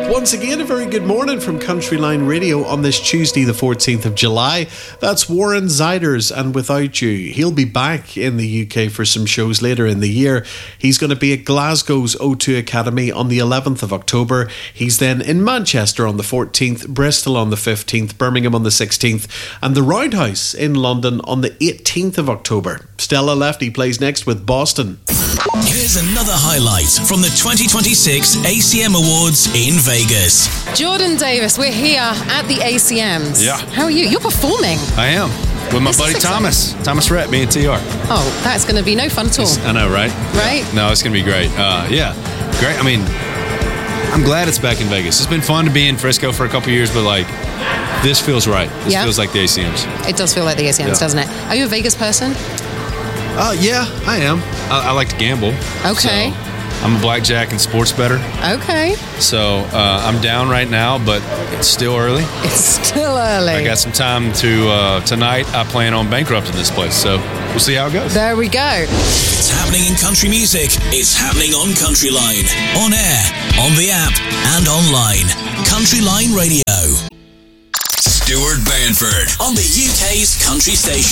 Once again, a very good morning from Countryline Radio on this Tuesday, the 14th of July. That's Warren Ziders and Without You. He'll be back in the UK for some shows later in the year. He's going to be at Glasgow's O2 Academy on the 11th of October. He's then in Manchester on the 14th, Bristol on the 15th, Birmingham on the 16th, and the Roundhouse in London on the 18th of October. Stella Lefty plays next with Boston. Here's another highlight from the 2026 ACM Awards in Vegas. Jordan Davis, we're here at the ACMs. Yeah. How are you? You're performing. I am. With my buddy Thomas. Thomas Rhett, me and TR. Oh, that's going to be no fun at all. I know, right? Right? Yeah. No, it's going to be great. Yeah. Great. I mean, I'm glad it's back in Vegas. It's been fun to be in Frisco for a couple years, but like, this feels right. This feels like the ACMs. It does feel like the ACMs, doesn't it? Are you a Vegas person? Yeah, I am. I like to gamble. Okay. So I'm a blackjack and sports bettor. Okay. So I'm down right now, but it's still early. It's still early. I got some time to, tonight I plan on bankrupting this place, so we'll see how it goes. There we go. It's happening in country music. It's happening on Countryline. On air, on the app, and online. Countryline Radio. Stuart Banford on the UK's country station.